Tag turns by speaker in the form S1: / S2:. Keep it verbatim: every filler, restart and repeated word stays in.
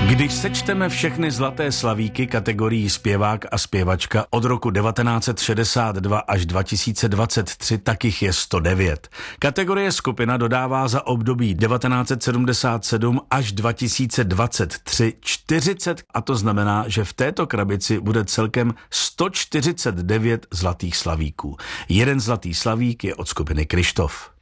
S1: Když sečteme všechny zlaté slavíky kategorií zpěvák a zpěvačka od roku devatenáct set šedesát dva až dva tisíce dvacet tři, tak jich je sto devět. Kategorie skupina dodává za období devatenáct set sedmdesát sedm až dva tisíce dvacet tři čtyřicet, a to znamená, že v této krabici bude celkem sto čtyřicet devět zlatých slavíků. Jeden zlatý slavík je od skupiny Kryštof.